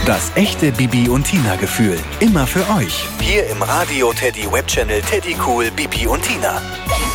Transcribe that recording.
Das echte Bibi und Tina Gefühl. Immer für euch. Hier im Radio Teddy Webchannel Teddy Cool Bibi und Tina.